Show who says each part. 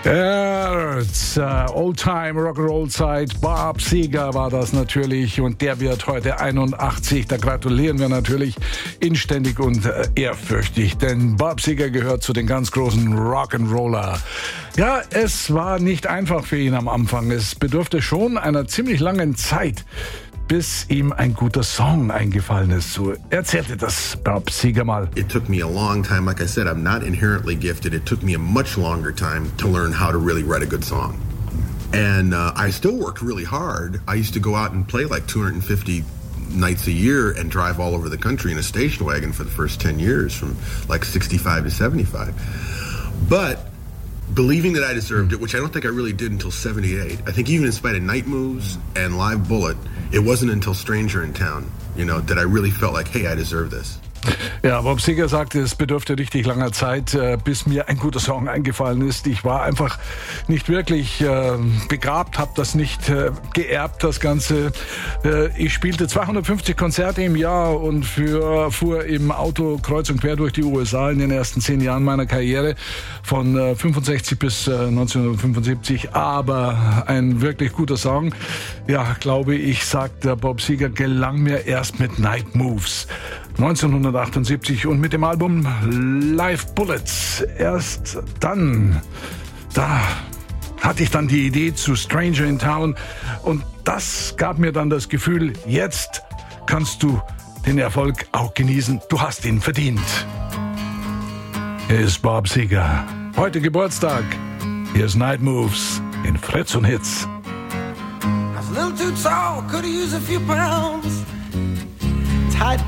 Speaker 1: Old-Time Rock'n'Roll-Zeit. Bob Seger war das natürlich und der wird heute 81. Da gratulieren wir natürlich inständig und ehrfürchtig, denn Bob Seger gehört zu den ganz großen Rock'n'Roller. Ja, es war nicht einfach für ihn am Anfang. Es bedurfte schon einer ziemlich langen Zeit, bis ihm ein guter Song eingefallen ist. So erzählte das Bob Seger mal.
Speaker 2: It took me a long time. Like I said, I'm not inherently gifted. It took me a much longer time to learn how to really write a good song. And I still worked really hard. I used to go out and play like 250 nights a year and drive all over the country in a station wagon for the first 10 years, from like 65 to 75. But believing that I deserved it, which I don't think I really did until 78. I think even in spite of Night Moves and Live Bullet, it wasn't until Stranger in Town, that I really felt like, hey, I deserve this.
Speaker 1: Ja, Bob Seger sagte, es bedurfte richtig langer Zeit, bis mir ein guter Song eingefallen ist. Ich war einfach nicht wirklich begabt, habe das nicht geerbt, das Ganze. Ich spielte 250 Konzerte im Jahr und fuhr im Auto kreuz und quer durch die USA in den ersten 10 Jahren meiner Karriere, von 65 bis 1975. Aber ein wirklich guter Song, ja, glaube ich, sagt der Bob Seger, gelang mir erst mit Night Moves 1978 und mit dem Album Live Bullets. Erst dann, da hatte ich dann die Idee zu Stranger in Town und das gab mir dann das Gefühl, jetzt kannst du den Erfolg auch genießen. Du hast ihn verdient. Hier ist Bob Seger. Heute Geburtstag. Hier ist Night Moves in Fritz und Hits.
Speaker 3: I was a little too tall, could have used a few pounds. Tight